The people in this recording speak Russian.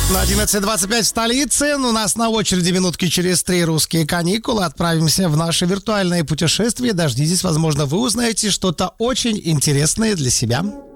На 11:25 в столице. У нас на очереди минутки через 3 русские каникулы. Отправимся в наше виртуальное путешествие. Дождитесь, возможно, вы узнаете что-то очень интересное для себя.